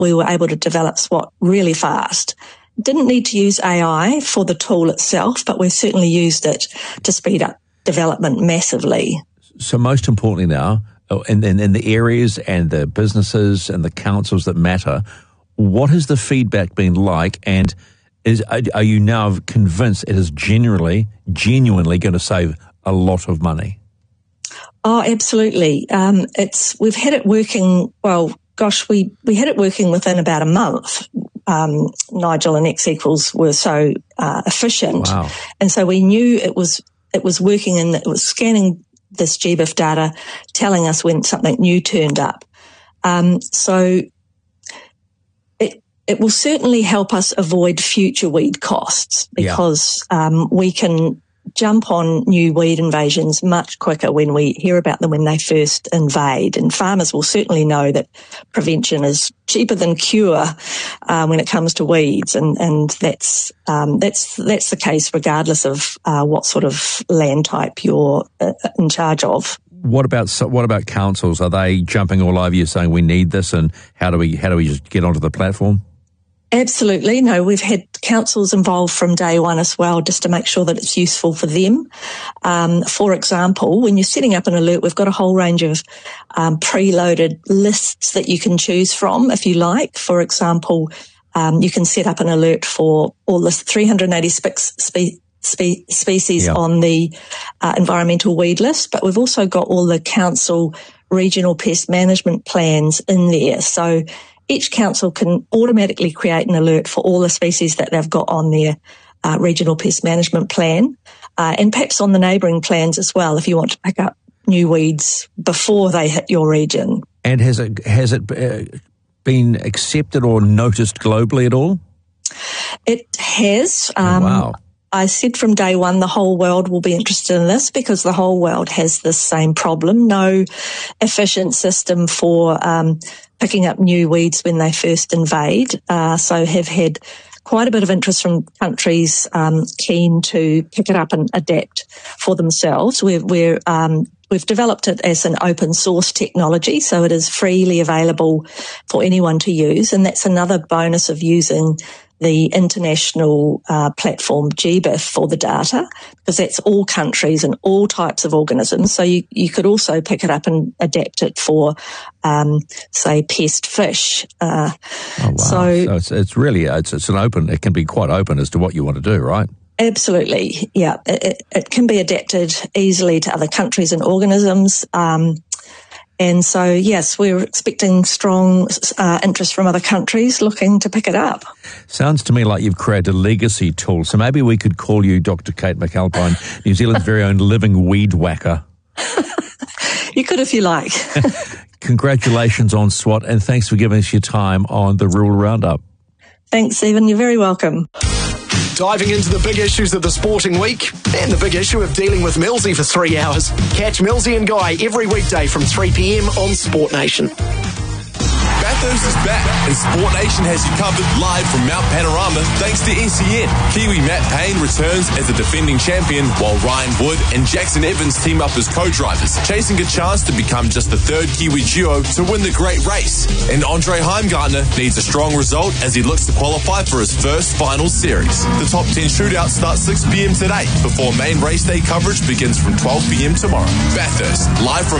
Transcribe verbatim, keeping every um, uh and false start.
we were able to develop SWOT really fast. Didn't need to use A I for the tool itself, but we've certainly used it to speed up development massively. So most importantly now, in, in, in the areas and the businesses and the councils that matter, what has the feedback been like, and is are you now convinced it is genuinely, genuinely going to save a lot of money? Oh, absolutely. Um, it's we've had it working, well, gosh, we, we had it working within about a month. Um, Nigel and X equals were so uh, efficient. Wow. And so we knew it was it was working, and it was scanning this G B I F data, telling us when something new turned up. Um, so it it will certainly help us avoid future weed costs, because yeah. um, we can jump on new weed invasions much quicker when we hear about them when they first invade. And farmers will certainly know that prevention is cheaper than cure uh, when it comes to weeds, and and that's um, that's that's the case regardless of uh, what sort of land type you're uh, in charge of. What about what about councils? Are they jumping all over you saying we need this, and how do we how do we just get onto the platform? Absolutely. No, we've had councils involved from day one as well, just to make sure that it's useful for them. Um, for example, when you're setting up an alert, we've got a whole range of um, preloaded lists that you can choose from if you like. For example, um, you can set up an alert for all the three hundred eighty-six spe- spe- species yep. on the uh, environmental weed list, but we've also got all the council regional pest management plans in there. So each council can automatically create an alert for all the species that they've got on their uh, regional pest management plan, uh, and perhaps on the neighbouring plans as well, if you want to pick up new weeds before they hit your region. And has it has it uh, been accepted or noticed globally at all? It has. Um, oh, wow. I said from day one the whole world will be interested in this, because the whole world has this same problem. No efficient system for um, picking up new weeds when they first invade. Uh, so have had quite a bit of interest from countries um, keen to pick it up and adapt for themselves. We're, we're um, We've developed it as an open source technology, so it is freely available for anyone to use. And that's another bonus of using the international uh, platform G B I F for the data, because that's all countries and all types of organisms. So you, you could also pick it up and adapt it for, um, say, pest fish. Uh, oh, wow. So, so it's, it's really, it's, it's an open, it can be quite open as to what you want to do, right? Absolutely, yeah. It, it can be adapted easily to other countries and organisms. Um, and so, yes, we're expecting strong uh, interest from other countries looking to pick it up. Sounds to me like you've created a legacy tool. So maybe we could call you Doctor Kate McAlpine, New Zealand's very own living weed whacker. You could if you like. Congratulations on SWOT, and thanks for giving us your time on the Rural Roundup. Thanks, Stephen. You're very welcome. Diving into the big issues of the sporting week and the big issue of dealing with Millsy for three hours. Catch Millsy and Guy every weekday from three p.m. on Sport Nation. Bathurst is back, and Sport Nation has you covered live from Mount Panorama thanks to S E N. Kiwi Matt Payne returns as the defending champion, while Ryan Wood and Jackson Evans team up as co-drivers, chasing a chance to become just the third Kiwi duo to win the great race. And Andre Heimgartner needs a strong result as he looks to qualify for his first final series. The top ten shootout starts six p.m. today, before main race day coverage begins from twelve p.m. tomorrow. Bathurst, live from